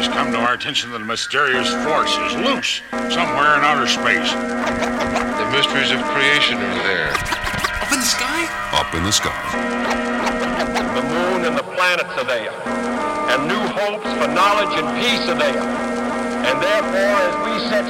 has come to our attention that a mysterious force is loose somewhere in outer space. The mysteries of creation are there. Up in the sky? Up in the sky. The moon and the planets are there. And new hopes for knowledge and peace are there. And therefore, as we set